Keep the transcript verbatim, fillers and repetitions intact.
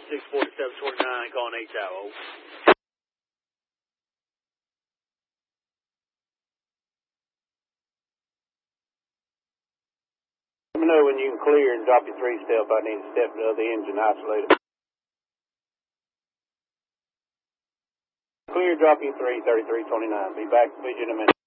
six forty-seven twenty-nine, calling H Tower. Let me know when you can clear and drop your three step. I need to step the other engine isolator. Clear, drop your three, thirty-three twenty-nine. Be back with you in a minute.